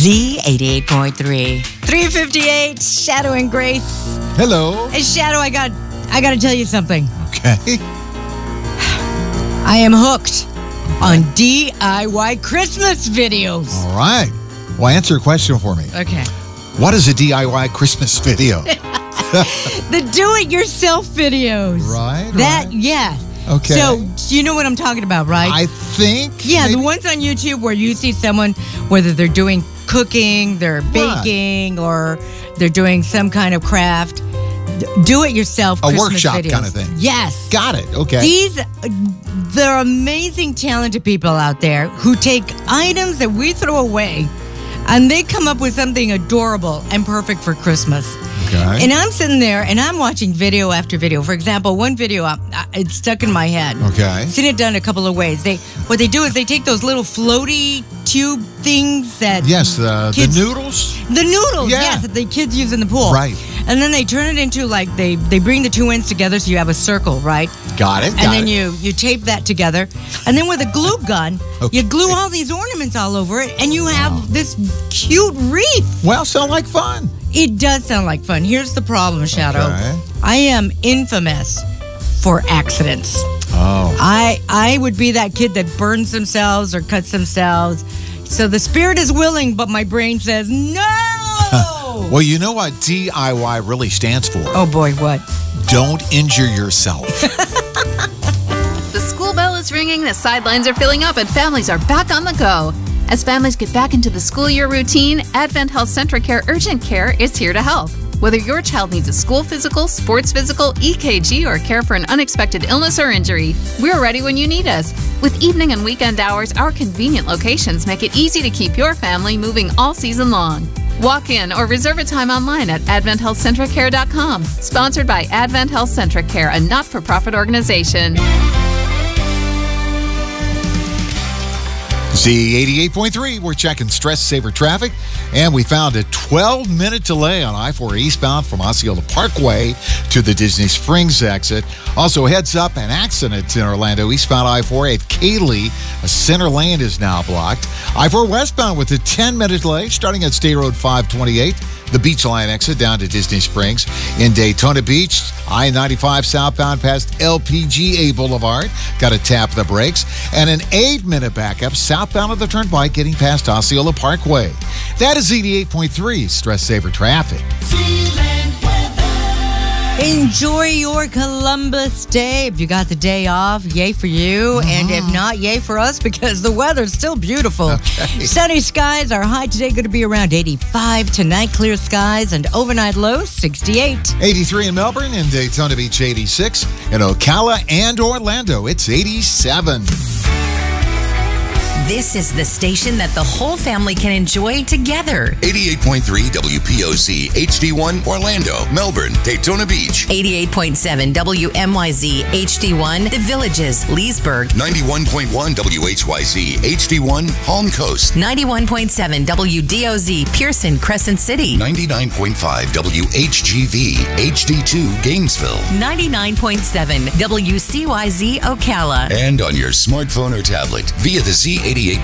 Z88.3. 358, Shadow and Grace. Hello. Hey, Shadow, I got to tell you something. Okay. I am hooked on DIY Christmas videos. All right. Well, answer a question for me. Okay. What is a DIY Christmas video? The do-it-yourself videos. Right. Yeah. Okay. So, you know what I'm talking about, right? I think. Yeah, maybe. the ones on YouTube where you see someone, whether they're doing cooking, they're baking, or they're doing some kind of craft. Do-it-yourself A Christmas workshop videos. kind of thing. Yes. Got it. Okay. There are amazing, talented people out there who take items that we throw away and they come up with something adorable and perfect for Christmas. Okay. And I'm sitting there and I'm watching video after video. For example, one video, it's stuck in my head. Okay. I've seen it done a couple of ways. What they do is they take those little floaty tube things that Yes, the noodles. The noodles, Yeah. yes, that the kids use in the pool. Right. And then they turn it into they bring the two ends together so you have a circle, right? Got it. And then you tape that together. And then with a glue gun, Okay. you glue all these ornaments all over it and you have this cute wreath. Well, sound like fun. It does sound like fun. Here's the problem, Shadow. Okay. I am infamous for accidents. Oh. I would be that kid that burns themselves or cuts themselves. So the spirit is willing, but my brain says no. Well, you know what DIY really stands for? Oh boy, what? Don't injure yourself. The school bell is ringing, the sidelines are filling up, and families are back on the go. As families get back into the school year routine, Advent Health Centracare Urgent Care is here to help. Whether your child needs a school physical, sports physical, EKG, or care for an unexpected illness or injury, we're ready when you need us. With evening and weekend hours, our convenient locations make it easy to keep your family moving all season long. Walk in or reserve a time online at AdventHealthCentricare.com. Sponsored by Advent Health Centricare, a not-for-profit organization. Z88.3, we're checking stress saver traffic, and we found a 12-minute delay on I-4 eastbound from Osceola Parkway to the Disney Springs exit. Also, heads up, an accident in Orlando eastbound I-4 at Cayley. A center lane is now blocked. I-4 westbound with a 10-minute delay starting at State Road 528. The Beach Line exit down to Disney Springs. In Daytona Beach, I-95 southbound past LPGA Boulevard. Got to tap the brakes. And an 8-minute backup southbound of the Turnpike getting past Osceola Parkway. That is Z88.3 Stress Saver Traffic. Enjoy your Columbus Day. If you got the day off, yay for you. And if not, yay for us because the weather's still beautiful. Okay. Sunny skies. Our high today going to be around 85. Tonight, clear skies and overnight low 68. 83 in Melbourne, in Daytona Beach 86. In Ocala and Orlando, it's 87. This is the station that the whole family can enjoy together. 88.3 WPOC, HD1, Orlando, Melbourne, Daytona Beach. 88.7 WMYZ, HD1, The Villages, Leesburg. 91.1 WHYZ, HD1, Palm Coast. 91.7 WDOZ, Pearson, Crescent City. 99.5 WHGV, HD2, Gainesville. 99.7 WCYZ, Ocala. And on your smartphone or tablet via the Z88